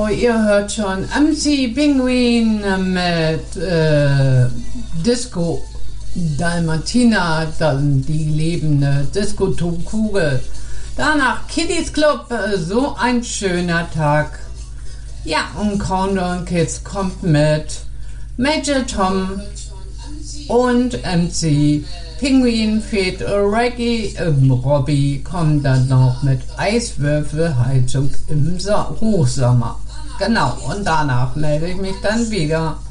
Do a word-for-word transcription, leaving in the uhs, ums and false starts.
ihr hört schon M C Pinguin mit äh, Disco Dalmatina, dann die lebende Disco-Kugel. Danach Kiddies Club, äh, so ein schöner Tag. Ja, und Countdown Kids kommt mit Major Tom und M C Pinguin Fed Reggae. Ähm, Robbie kommt dann noch mit Eiswürfelheizung im Sa- Hochsommer. Genau, und danach melde ich mich dann wieder.